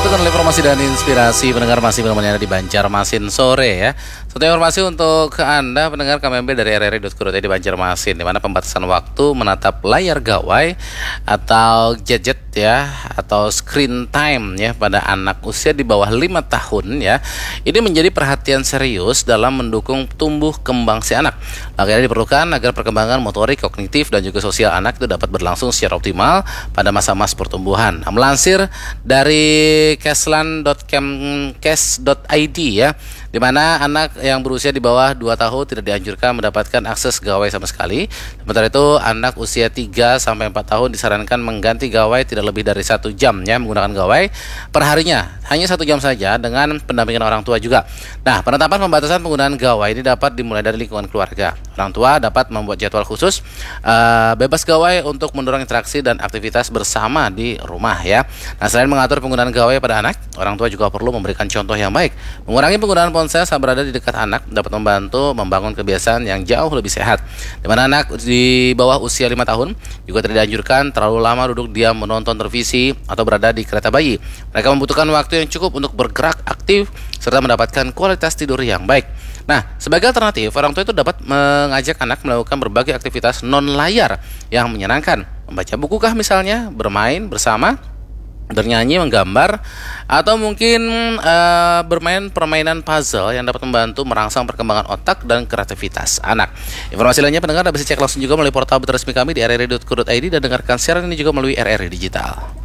dengan informasi dan inspirasi pendengar masih menemani Anda di Banjarmasin sore ya. Satu informasi untuk Anda pendengar KMB dari rri.co.id Banjarmasin, di mana pembatasan waktu menatap layar gawai atau gadget ya, atau screen time ya pada anak usia di bawah 5 tahun ya. Ini menjadi perhatian serius dalam mendukung tumbuh kembang si anak. Langkah ini diperlukan agar perkembangan motorik, kognitif dan juga sosial anak itu dapat berlangsung secara optimal pada masa-masa pertumbuhan. Melansir dari keslan.kemkes.id ya, di mana anak yang berusia di bawah 2 tahun tidak dianjurkan mendapatkan akses gawai sama sekali. Sementara itu anak usia 3 sampai 4 tahun disarankan mengganti gawai tidak lebih dari 1 jam ya, menggunakan gawai perharinya hanya 1 jam saja dengan pendampingan orang tua juga. Nah, penetapan pembatasan penggunaan gawai ini dapat dimulai dari lingkungan keluarga. Orang tua dapat membuat jadwal khusus bebas gawai untuk mendorong interaksi dan aktivitas bersama di rumah ya. Nah, selain mengatur penggunaan gawai pada anak, orang tua juga perlu memberikan contoh yang baik. Mengurangi penggunaan ponsel saat berada di dekat anak dapat membantu membangun kebiasaan yang jauh lebih sehat. Di mana anak di bawah usia 5 tahun juga tidak dianjurkan terlalu lama duduk diam menonton televisi atau berada di kereta bayi. Mereka membutuhkan waktu yang cukup untuk bergerak aktif serta mendapatkan kualitas tidur yang baik. Nah, sebagai alternatif, orang tua itu dapat mengajak anak melakukan berbagai aktivitas non-layar yang menyenangkan. Membaca buku kah misalnya, bermain bersama, bernyanyi, menggambar, atau mungkin bermain permainan puzzle yang dapat membantu merangsang perkembangan otak dan kreativitas anak. Informasi lainnya pendengar bisa cek langsung juga melalui portal resmi kami di rri.co.id dan dengarkan siaran ini juga melalui RRI Digital.